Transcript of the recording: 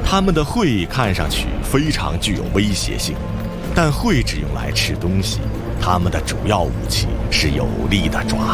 它们的喙看上去非常具有威胁性，但喙只用来吃东西，它们的主要武器是有力的爪